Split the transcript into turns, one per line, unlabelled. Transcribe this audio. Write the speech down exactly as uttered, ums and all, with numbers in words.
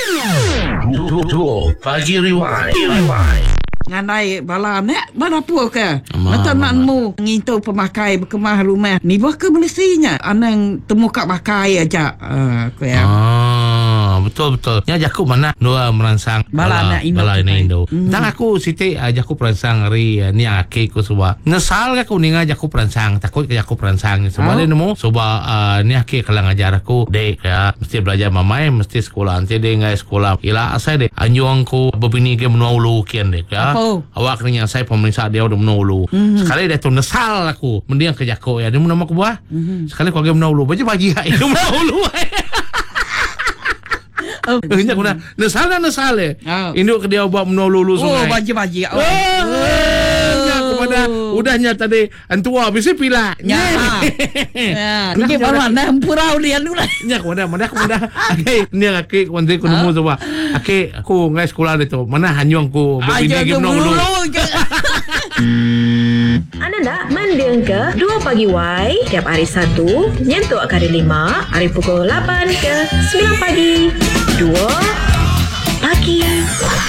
Dua Pagi Rewind.
Nganai bala nek mana apa ke? Mata nanmu ngintau pemakai berkemah rumah. Ni bah ke Malaysia anang temu kat pakai aja. Ah, uh, ya.
Ah, betul betul. Ya jaku mana dua merangsang
bala nak Indo.
Bala ini Indo.
Hmm.
Tang aku siti aja aku perangsang hari ni ake ku suba. Nesal aku ni aja aku perangsang takut aja aku perangsang sebab oh. nemu suba uh, ni ake kalang ajar aku dek ya mesti belajar mamai mesti sekolah nanti dia ngai sekolah. Ila asai dek anjuang ku bebini ke menulu kian dek ya.
Oh.
Awak ni saya pemeriksa dia udah menulu. Mm-hmm. Sekali dia tu nesal aku mendiang ke jako ya dia nama aku buah. Mm-hmm. Sekali aku agak menulu baju pagi itu menulu. Oh, ini aku dah nesal dah nesal eh. Oh. Induk ke dia buat menulu sungai.
Oh, baju-baju. Oh.
Aku pada udahnya tadi antua bisa pila.
Ya. Ya, ni baru anda purau lian dulu lah.
Ya, aku dah, mana aku dah. Okey, ni aku nanti aku nemu coba. Okey, aku ngai sekolah itu. Mana hanyung aku begini game menulu.
Anda nak mendengar ke Dua Pagi Y tiap hari Sabtu nyentuh hari lima hari pukul lapan ke sembilan pagi. Dua Pagi